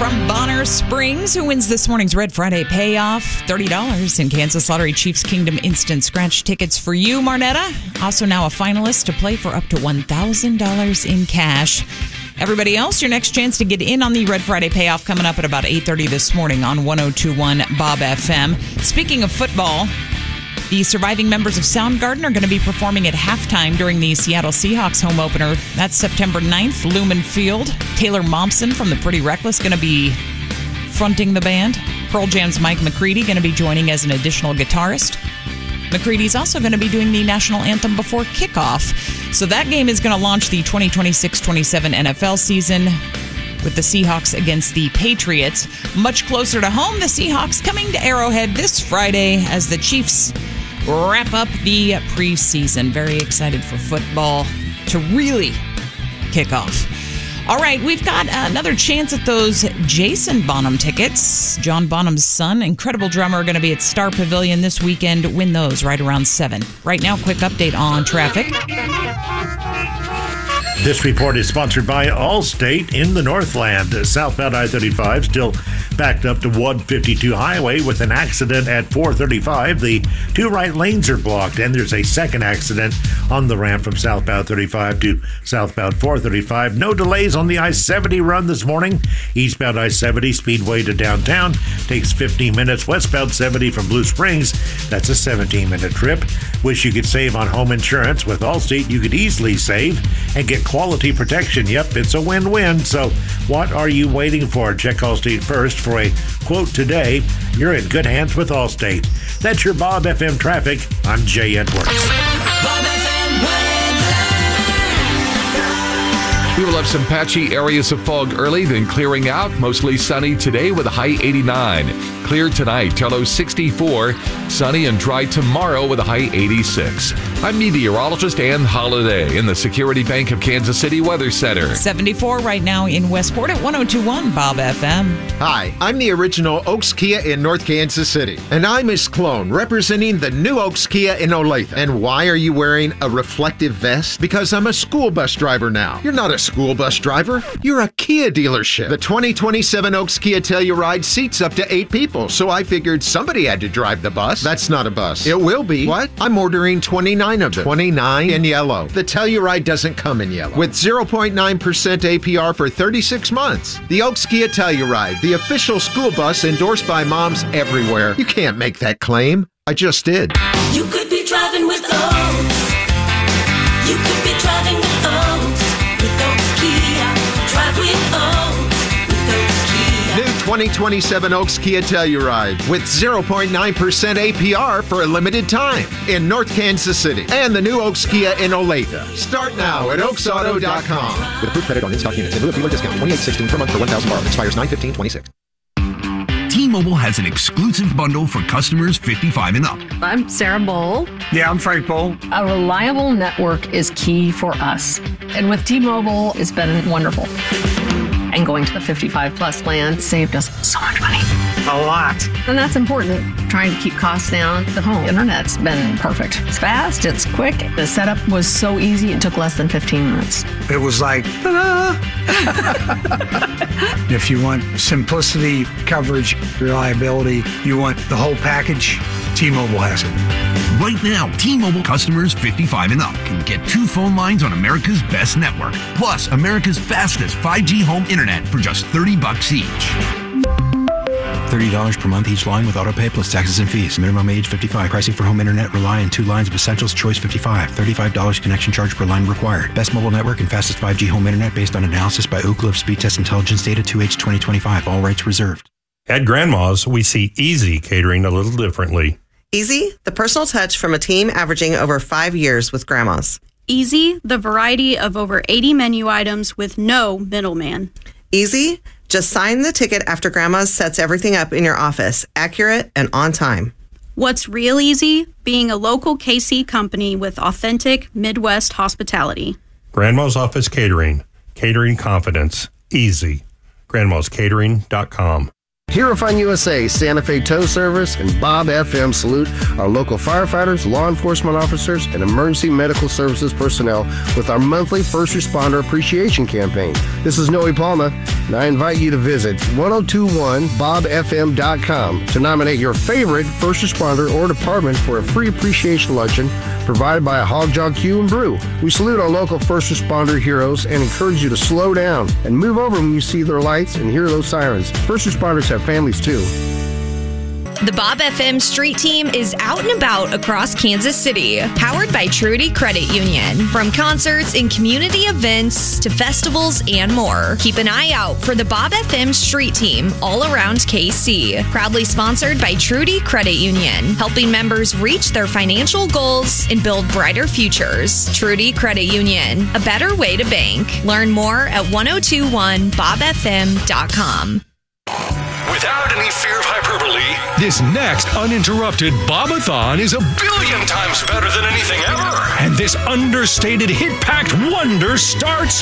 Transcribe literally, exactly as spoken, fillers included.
from Bonner Springs. Who wins this morning's Red Friday payoff? thirty dollars in Kansas Lottery Chiefs Kingdom Instant Scratch tickets for you, Marnetta. Also now a finalist to play for up to one thousand dollars in cash. Everybody else, your next chance to get in on the Red Friday payoff coming up at about eight thirty this morning on one oh two point one Bob F M. Speaking of football, the surviving members of Soundgarden are going to be performing at halftime during the Seattle Seahawks home opener. That's September ninth, Lumen Field. Taylor Momsen from the Pretty Reckless going to be fronting the band. Pearl Jam's Mike McCready going to be joining as an additional guitarist. McCready's also going to be doing the national anthem before kickoff. So that game is going to launch the twenty twenty-six twenty-seven N F L season with the Seahawks against the Patriots. Much closer to home, the Seahawks coming to Arrowhead this Friday as the Chiefs wrap up the preseason. Very excited for football to really kick off. All right, we've got another chance at those Jason Bonham tickets. John Bonham's son, incredible drummer, going to be at Star Pavilion this weekend. Win those right around seven. Right now, quick update on traffic. This report is sponsored by Allstate in the Northland. Southbound I thirty-five still backed up to one fifty-two Highway with an accident at four thirty-five. The two right lanes are blocked, and there's a second accident on the ramp from southbound thirty-five to southbound four thirty-five. No delays on the I seventy run this morning. Eastbound I seventy Speedway to downtown takes fifteen minutes. Westbound seventy from Blue Springs, that's a seventeen minute trip. Wish you could save on home insurance. With Allstate, you could easily save and get quality protection. Yep, it's a win-win. So what are you waiting for? Check Allstate first for a quote today. You're in good hands with Allstate. That's your Bob F M traffic. I'm Jay Edwards. Bob F M weather. We will have some patchy areas of fog early, then clearing out. Mostly sunny today with a high eighty-nine. Clear tonight, low sixty-four. Sunny and dry tomorrow with a high eighty-six. I'm meteorologist Ann Holiday in the Security Bank of Kansas City Weather Center. seventy-four right now in Westport at one oh two point one Bob F M. Hi, I'm the original Oaks Kia in North Kansas City. And I'm Miss Clone, representing the new Oaks Kia in Olathe. And why are you wearing a reflective vest? Because I'm a school bus driver now. You're not a school bus driver. You're a Kia dealership. The twenty twenty-seven Oaks Kia Telluride seats up to eight people. So I figured somebody had to drive the bus. That's not a bus. It will be. What? I'm ordering twenty-nine of them. twenty-nine in yellow. The Telluride doesn't come in yellow. With zero point nine percent A P R for thirty-six months. The Oaks Kia Telluride, the official school bus endorsed by moms everywhere. You can't make that claim. I just did. You could be driving with Oaks. You could be driving with Oaks. With Oaks Kia. Drive with Oaks. With Oaks Kia. New twenty twenty-seven Oaks Kia Telluride with zero point nine percent A P R for a limited time in North Kansas City. And the new Oaks Kia in Olathe. Start now at oaks auto dot com. With approved credit on in-stock units and lieu of dealer discount, twenty-eight sixteen per month for one thousand borrowed. Expires nine fifteen twenty-six. T-Mobile has an exclusive bundle for customers fifty-five and up. I'm Sarah Bowl. Yeah, I'm Frank Bowl. A reliable network is key for us. And with T-Mobile, it's been wonderful. And going to the fifty-five plus plan saved us so much money. A lot. And that's important. Trying to keep costs down. The home internet's been perfect. It's fast, it's quick. The setup was so easy, it took less than fifteen minutes. It was like, ta-da! If you want simplicity, coverage, reliability, you want the whole package, T-Mobile has it. Right now, T-Mobile customers fifty-five and up can get two phone lines on America's best network, plus America's fastest five G home internet for just thirty bucks each. thirty dollars per month each line with autopay plus taxes and fees. Minimum age fifty-five. Pricing for home internet rely on two lines of Essentials Choice fifty-five. thirty-five dollars connection charge per line required. Best mobile network and fastest five G home internet based on analysis by Ookla of Speed Test Intelligence Data two H twenty twenty-five. All rights reserved. At Grandma's, we see easy catering a little differently. Easy, the personal touch from a team averaging over five years with Grandma's. Easy, the variety of over eighty menu items with no middleman. Easy, just sign the ticket after Grandma's sets everything up in your office, accurate and on time. What's real easy? Being a local K C company with authentic Midwest hospitality. Grandma's Office Catering. Catering confidence. Easy. grandmas catering dot com. Hero Fun U S A, Santa Fe Tow Service, and Bob F M salute our local firefighters, law enforcement officers, and emergency medical services personnel with our monthly First Responder Appreciation Campaign. This is Noe Palma, and I invite you to visit ten twenty-one bob f m dot com to nominate your favorite first responder or department for a free appreciation luncheon provided by a Hog Jog Q and Brew. We salute our local first responder heroes and encourage you to slow down and move over when you see their lights and hear those sirens. First responders have families too. The Bob F M Street Team is out and about across Kansas City, powered by Trudy Credit Union. From concerts and community events to festivals and more. Keep an eye out for the Bob F M Street Team all around K C. Proudly sponsored by Trudy Credit Union, helping members reach their financial goals and build brighter futures. Trudy Credit Union, a better way to bank. Learn more at ten twenty-one bob f m dot com. Without any fear of hyperbole, this next uninterrupted Bobathon is a billion times better than anything ever. And this understated hit-packed wonder starts